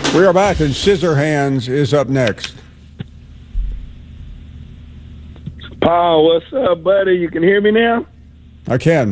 We are back, and Scissorhands is up next. Paul, what's up, buddy? You can hear me now? I can.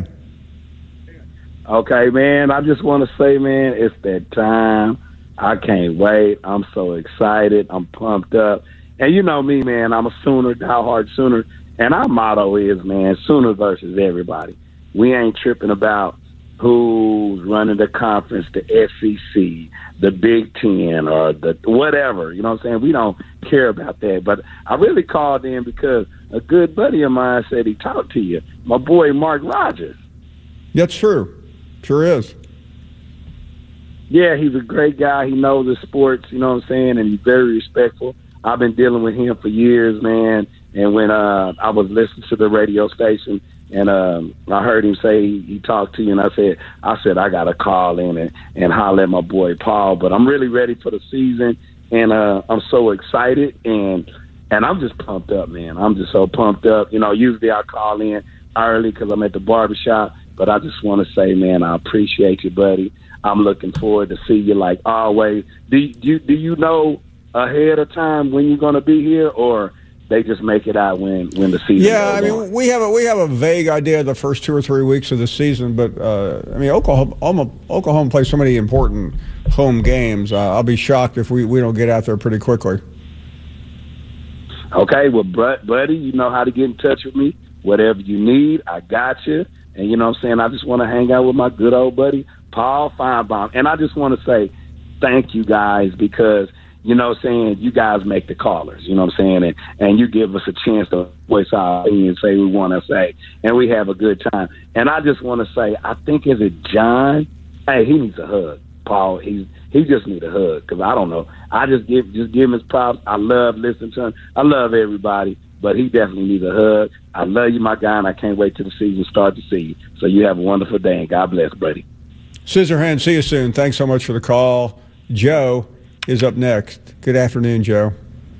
Okay, man. I just want to say, man, it's that time. I can't wait. I'm so excited. I'm pumped up. And you know me, man. I'm a Sooner, diehard Sooner. And our motto is, man, Sooner versus everybody. We ain't tripping about who's running the conference, the SEC, the Big Ten, or the whatever. You know what I'm saying? We don't care about that. But I really called in because a good buddy of mine said he talked to you, my boy Mark Rogers. That's true. Sure is. Yeah, he's a great guy. He knows the sports, you know what I'm saying, and he's very respectful. I've been dealing with him for years, man. And when I was listening to the radio station, and I heard him say he talked to you, and I said I got to call in and holler at my boy Paul. But I'm really ready for the season, and I'm so excited, and I'm just pumped up, man. I'm just so pumped up. You know, usually I call in early because I'm at the barbershop, but I just want to say, man, I appreciate you, buddy. I'm looking forward to see you like always. Do you know ahead of time when you're going to be here, or they just make it out when the season Yeah, I mean, on? we have a vague idea of the first 2 or 3 weeks of the season, but I mean, Oklahoma plays so many important home games. I'll be shocked if we don't get out there pretty quickly. Okay, well, buddy, you know how to get in touch with me. Whatever you need, I got you. And you know what I'm saying? I just want to hang out with my good old buddy, Paul Finebaum. And I just want to say thank you guys because, you know what I'm saying, you guys make the callers, you know what I'm saying? And you give us a chance to voice our opinion and say we want to say, and we have a good time. And I just want to say, I think, is it John? Hey, he needs a hug, Paul. He just needs a hug because I don't know. I just give him his props. I love listening to him. I love everybody, but he definitely needs a hug. I love you, my guy, and I can't wait till the season starts to see you. So you have a wonderful day, and God bless, buddy. Scissorhands, see you soon. Thanks so much for the call. Joe is up next. Good afternoon, Joe.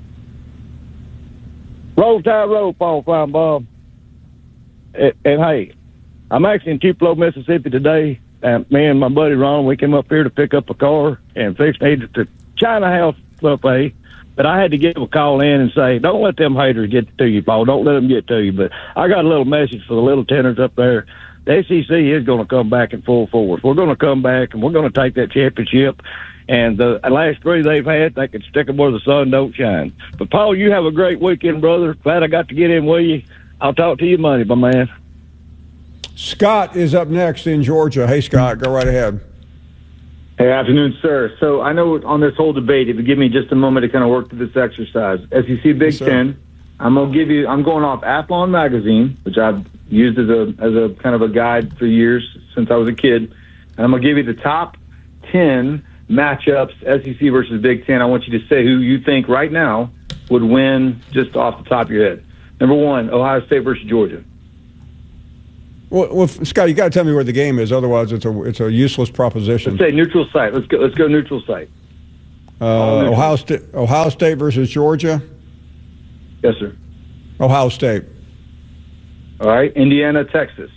Roll Tide Roll, Paul Finebaum. And hey, I'm actually in Tupelo, Mississippi today. And me and my buddy Ron, we came up here to pick up a car and fix the China House buffet. But I had to give a call in and say, don't let them haters get to you, Paul. Don't let them get to you. But I got a little message for the little tenors up there. The SEC is going to come back in full force. We're going to come back, and we're going to take that championship. And the last 3 they've had, they can stick them where the sun don't shine. But, Paul, you have a great weekend, brother. Glad I got to get in with you. I'll talk to you Monday, my man. Scott is up next in Georgia. Hey, Scott, go right ahead. Hey, afternoon, sir. So I know on this whole debate, if you give me just a moment to kind of work through this exercise, SEC Big Ten, I'm going off Athlon Magazine, which I've used as a kind of a guide for years since I was a kid, and I'm going to give you the top 10 matchups, SEC versus Big Ten. I want you to say who you think right now would win just off the top of your head. Number 1, Ohio State versus Georgia. Well, Scott, you got to tell me where the game is. Otherwise, it's a useless proposition. Let's say neutral site. Let's go neutral site. Ohio State versus Georgia. Yes, sir. Ohio State. All right. Indiana, Texas.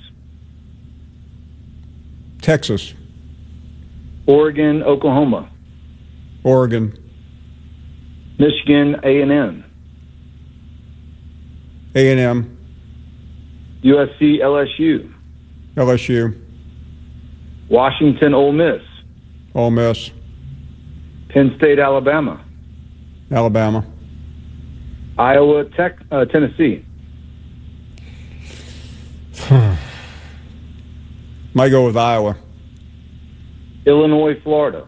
Texas. Oregon, Oklahoma. Oregon. Michigan, A&M. A&M. USC, LSU. LSU. Washington, Ole Miss. Ole Miss. Penn State, Alabama. Alabama. Iowa, Tennessee. Might go with Iowa. Illinois, Florida.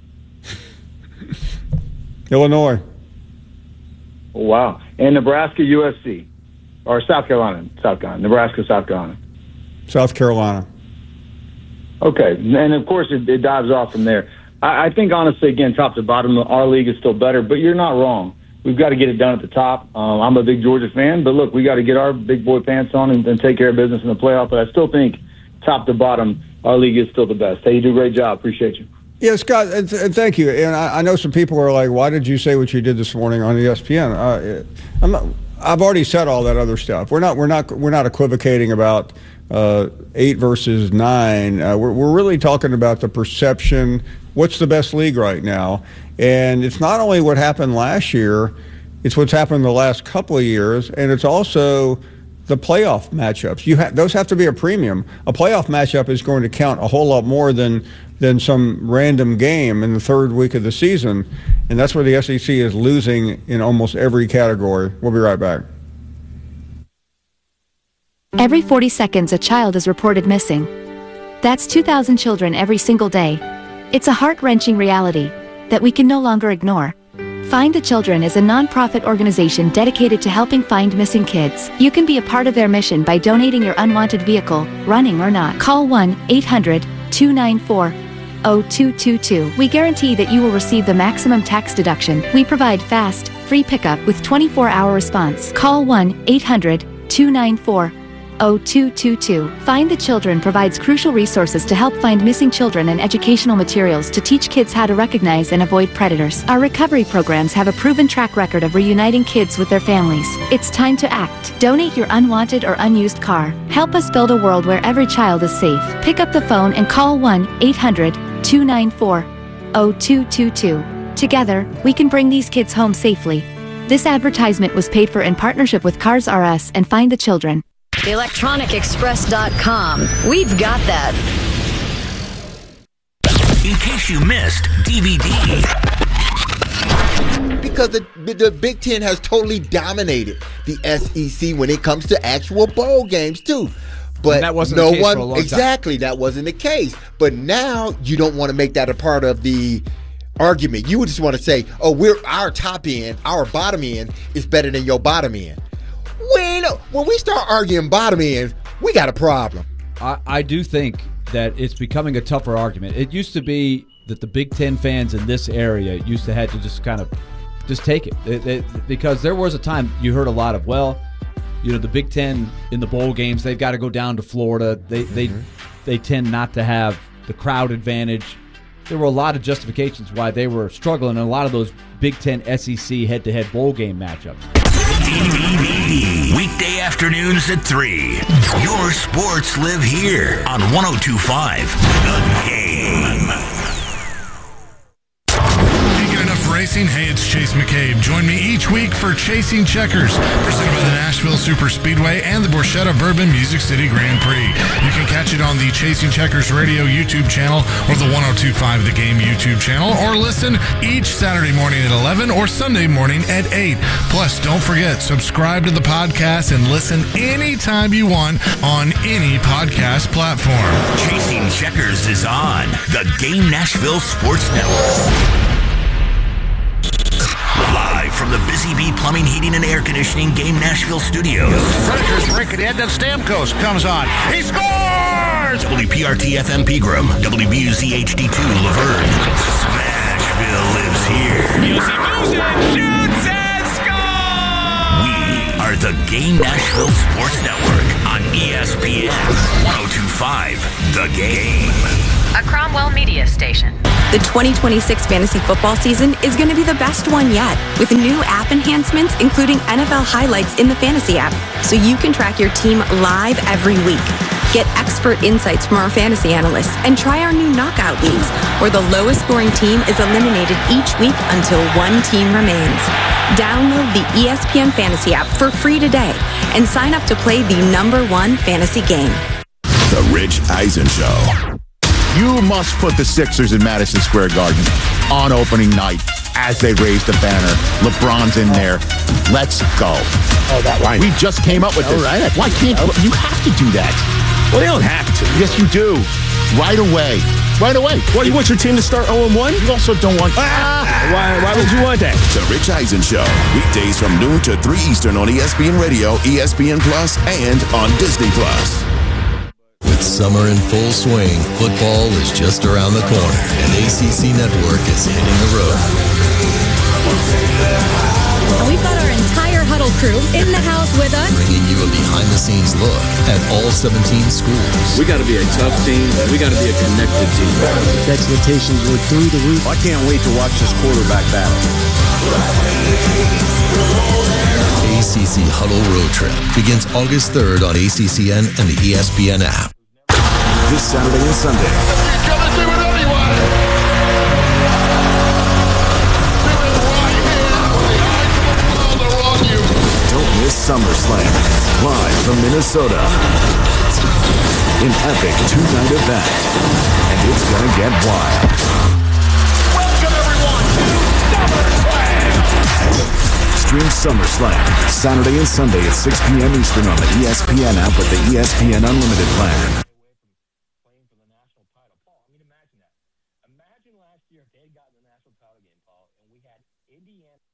Illinois. Oh, wow. And Nebraska, USC. Or South Carolina. Nebraska, South Carolina. South Carolina. Okay. And, of course, it dives off from there. I think, honestly, again, top to bottom, our league is still better. But you're not wrong. We've got to get it done at the top. I'm a big Georgia fan. But, look, we got to get our big boy pants on and take care of business in the playoff. But I still think top to bottom, our league is still the best. Hey, you do a great job. Appreciate you. Yeah, Scott, thank you. And I know some people are like, why did you say what you did this morning on ESPN? I've already said all that other stuff. We're not equivocating about 8 versus 9. We're really talking about the perception what's the best league right now. And it's not only what happened last year, it's what's happened the last couple of years, and it's also the playoff matchups. Those have to be a premium. A playoff matchup is going to count a whole lot more than some random game in the third week of the season, and that's where the SEC is losing in almost every category. We'll be right back. Every 40 seconds, a child is reported missing. That's 2,000 children every single day. It's a heart-wrenching reality that we can no longer ignore. Find the Children is a non-profit organization dedicated to helping find missing kids. You can be a part of their mission by donating your unwanted vehicle, running or not. Call 1-800-294-0222. We guarantee that you will receive the maximum tax deduction. We provide fast, free pickup with 24-hour response. Call 1-800-294-0222. Find the Children provides crucial resources to help find missing children and educational materials to teach kids how to recognize and avoid predators. Our recovery programs have a proven track record of reuniting kids with their families. It's time to act. Donate your unwanted or unused car. Help us build a world where every child is safe. Pick up the phone and call 1-800-294-0222. Together, we can bring these kids home safely. This advertisement was paid for in partnership with Cars R Us and Find the Children. ElectronicExpress.com. We've got that. In case you missed DVD. Because the Big Ten has totally dominated the SEC when it comes to actual bowl games, too. But and that wasn't the case for a long time. Exactly, that wasn't the case. But now you don't want to make that a part of the argument. You would just want to say, oh, our top end, our bottom end is better than your bottom end. When we start arguing bottom end, we got a problem. I do think that it's becoming a tougher argument. It used to be that the Big Ten fans in this area used to have to just kind of just take it. Because there was a time you heard a lot of, the Big Ten in the bowl games, they've got to go down to Florida. They tend not to have the crowd advantage. There were a lot of justifications why they were struggling in a lot of those Big Ten SEC head-to-head bowl game matchups. DVD. Weekday afternoons at 3. Your sports live here on 102.5 The Game. Racing. Hey, it's Chase McCabe. Join me each week for Chasing Checkers, presented by the Nashville Super Speedway and the Borchetta Bourbon Music City Grand Prix. You can catch it on the Chasing Checkers Radio YouTube channel or the 102.5 The Game YouTube channel, or listen each Saturday morning at 11 or Sunday morning at 8. Plus, don't forget, subscribe to the podcast and listen anytime you want on any podcast platform. Chasing Checkers is on the Game Nashville Sports Network. Live from the Busy Bee Plumbing, Heating, and Air Conditioning Game Nashville Studios. Predators break it in, then Stamkos comes on. He scores! WPRT-FM Pegram, WBUZ HD2 Laverne. Smashville lives here. Music shoots and scores! We are the Game Nashville Sports Network on ESPN 102.5 The Game. A Cromwell Media Station. The 2026 fantasy football season is going to be the best one yet, with new app enhancements, including NFL highlights in the fantasy app, so you can track your team live every week. Get expert insights from our fantasy analysts and try our new knockout leagues, where the lowest scoring team is eliminated each week until one team remains. Download the ESPN Fantasy app for free today and sign up to play the #1 fantasy game. The Rich Eisen Show. You must put the Sixers in Madison Square Garden on opening night as they raise the banner. LeBron's in there. Let's go. Oh, that line. We just came up with this. Right. Why can't you have to do that? Well, they don't have to. Yes, you do. Right away. Right away. Well, you want your team to start 0-1? You also don't want... Why would you want that? The Rich Eisen Show. Weekdays from noon to 3 Eastern on ESPN Radio, ESPN Plus, and on Disney Plus. With summer in full swing, football is just around the corner, and ACC Network is hitting the road. And we've got our entire Huddle crew in the house with us, bringing you a behind-the-scenes look at all 17 schools. We got to be a tough team. We got to be a connected team. The expectations were through the roof. I can't wait to watch this quarterback battle. ACC Huddle Road Trip begins August 3rd on ACCN and the ESPN app. This Saturday and Sunday. SummerSlam, live from Minnesota. An epic two-night event, and it's gonna get wild. Welcome, everyone, to SummerSlam! Stream SummerSlam Saturday and Sunday at 6 p.m. Eastern on the ESPN app with the ESPN Unlimited plan. Imagine last year if they had gotten the national title game, Paul, and we had Indiana.